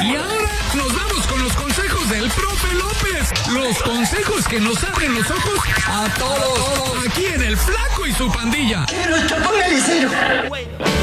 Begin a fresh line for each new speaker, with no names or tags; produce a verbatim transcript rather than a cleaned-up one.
Y ahora nos vamos con los consejos del profe López. Los consejos que nos abren los ojos a todos. Aquí en El Flaco y su pandilla.
Pero póngale cero.